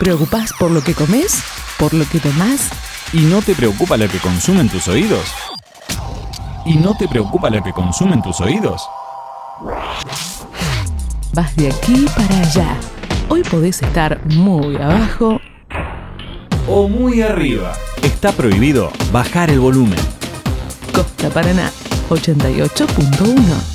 ¿Preocupás por lo que comes? ¿Por lo que tomás? ¿Y no te preocupa lo que consumen tus oídos? ¿Y no te preocupa lo que consumen tus oídos? Vas de aquí para allá. Hoy podés estar muy abajo O muy arriba. Está prohibido bajar el volumen. Costa Paraná 88.1.